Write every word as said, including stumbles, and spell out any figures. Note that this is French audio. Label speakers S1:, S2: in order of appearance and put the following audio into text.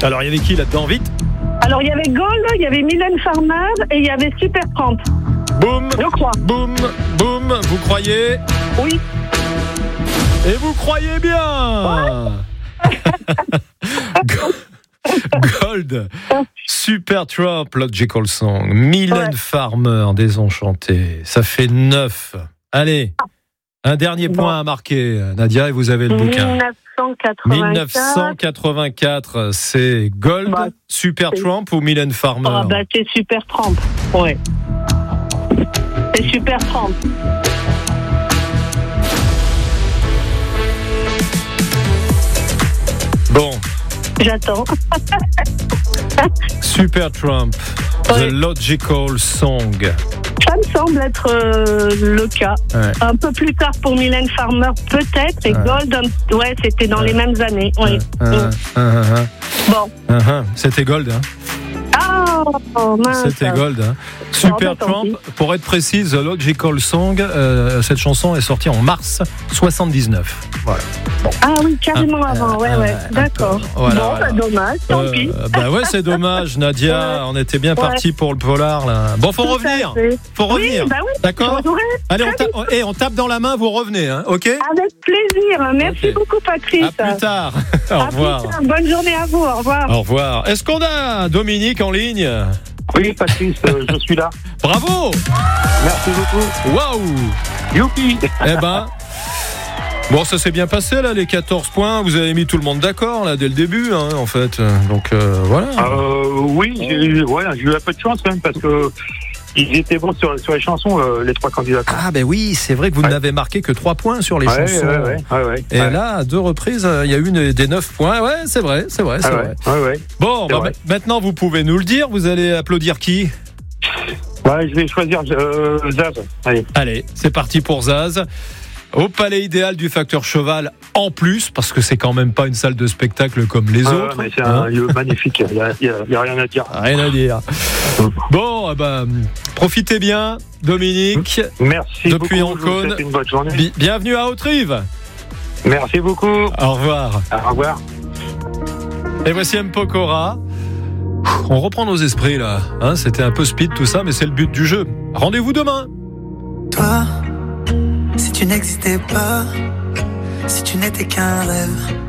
S1: Alors, il y avait qui là-dedans, vite?
S2: Alors, il y avait Gold, il y avait Mylène Farmer et il y avait Supertramp.
S1: Boum,
S2: Je crois.
S1: boum, boum, vous croyez?
S2: Oui.
S1: Et vous croyez bien. Gold, Supertramp, Logical Song, Mylène ouais. Farmer, Désenchanté. Ça fait neuf. Allez, un dernier bon. point à marquer, Nadia, et vous avez le bouquin.
S2: dix-neuf cent quatre-vingt-quatre.
S1: dix-neuf cent quatre-vingt-quatre, c'est Gold, bah, Supertramp ou Mylène Farmer?
S2: Ah bah c'est Supertramp, ouais. C'est Supertramp.
S1: Bon.
S2: J'attends.
S1: Supertramp, ouais. The Logical Song.
S2: Ça me semble être euh, le cas. Ouais. Un peu plus tard pour Mylène Farmer, peut-être. Et ouais. Gold, ouais, c'était dans ouais. les mêmes années. Oui.
S1: Uh, uh, uh, uh, uh.
S2: Bon.
S1: Uh, uh. C'était Gold, hein.
S2: Oh, mince.
S1: C'était Gold. Hein. Supertramp, pour être précise, The Logical Song, euh, cette chanson est sortie en mars soixante-dix-neuf. Voilà.
S2: Bon. Ah oui, carrément ah, avant, ouais, euh, ouais. D'accord.
S1: Voilà,
S2: bon,
S1: voilà.
S2: Bah, dommage, tant
S1: euh,
S2: pis.
S1: Bah ouais, c'est dommage, Nadia. Ouais. On était bien ouais. partis pour le polar, là. Bon, faut Tout revenir. Faut revenir.
S2: Oui, bah oui.
S1: D'accord. Allez, on tape, et on tape dans la main, vous revenez, hein, ok?
S2: Avec plaisir. Merci okay. beaucoup, Patrice.
S1: À plus tard. Au
S2: à
S1: revoir.
S2: Plus tard. Bonne journée à vous. Au revoir.
S1: Au revoir. Est-ce qu'on a Dominique en ligne?
S3: Oui, Patrice, euh, je suis là.
S1: Bravo.
S3: Merci beaucoup.
S1: Waouh.
S3: Youpi.
S1: Eh ben, bon, ça s'est bien passé, là, les quatorze points. Vous avez mis tout le monde d'accord, là, dès le début, hein, en fait. Donc, euh, voilà.
S3: Euh, oui, j'ai, voilà, j'ai eu un peu de chance, quand même, parce que ils étaient bons sur, sur les chansons, euh, les trois candidats.
S1: Ah, ben oui, c'est vrai que vous ouais. n'avez marqué que trois points sur les
S3: ouais,
S1: chansons.
S3: Ouais, ouais, ouais, ouais,
S1: Et
S3: ouais.
S1: là, à deux reprises, il y a eu une, des neuf points. Ouais, c'est vrai, c'est vrai, c'est
S3: ah
S1: vrai.
S3: Ouais, ouais,
S1: bon, bah,
S3: vrai.
S1: maintenant, vous pouvez nous le dire. Vous allez applaudir qui?
S3: Ouais, je vais choisir euh, Zaz. Allez.
S1: Allez, c'est parti pour Zaz. Au palais idéal du Facteur Cheval, en plus, parce que c'est quand même pas une salle de spectacle comme les
S3: ah,
S1: autres.
S3: Mais c'est
S1: hein.
S3: un lieu magnifique, il n'y a, y a, y a rien à dire.
S1: Rien à dire. Bon, bah, profitez bien, Dominique.
S3: Merci
S1: depuis
S3: beaucoup.
S1: Ancône.
S3: Je vous souhaite une bonne journée.
S1: Bi- bienvenue à Haute-Rive.
S3: Merci beaucoup.
S1: Au revoir.
S3: Au revoir.
S1: Et voici M. Pokora. On reprend nos esprits là, hein, c'était un peu speed tout ça, mais c'est le but du jeu. Rendez-vous demain.
S4: Toi, si tu n'existais pas, si tu n'étais qu'un rêve,